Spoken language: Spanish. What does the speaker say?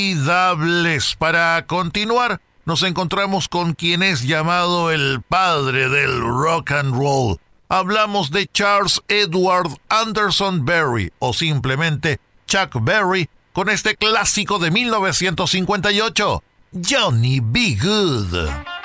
Formidables. Para continuar, nos encontramos con quien es llamado el padre del rock and roll. Hablamos de Charles Edward Anderson Berry, o simplemente Chuck Berry, con este clásico de 1958, Johnny B. Good.